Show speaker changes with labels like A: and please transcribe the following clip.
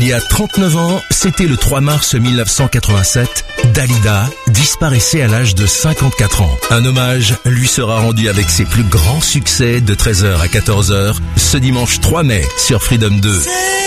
A: Il y a 39 ans, c'était le 3 mars 1987, Dalida disparaissait à l'âge de 54 ans. Un hommage lui sera rendu avec ses plus grands succès de 13h à 14h ce dimanche 3 mai sur Freedom 2.